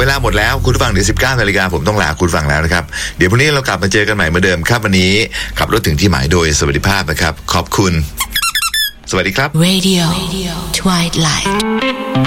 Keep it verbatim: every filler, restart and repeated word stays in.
เวลาหมดแล้วคุณผู้ฟังเดี๋ยวสิบเก้านาฬิกาผมต้องลาคุณฟังแล้วนะครับเดี๋ยวพรุ่งนี้เรากลับมาเจอกันใหม่เหมือนเดิมครับวันนี้ขับรถถึงที่หมายโดยสวัสดิภาพนะครับขอบคุณสวัสดีครับ Radio Twilight